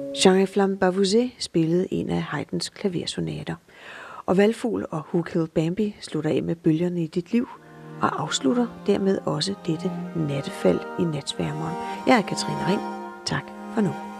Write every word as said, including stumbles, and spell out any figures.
Jean-Flamme Bavouzet spillede en af Haydns klaversonater. Og Valgfugl og Who Killed Bambi slutter af med Bølgerne i dit liv og afslutter dermed også dette nattefald i natsværmeren. Jeg er Katrine Ring. Tak for nu.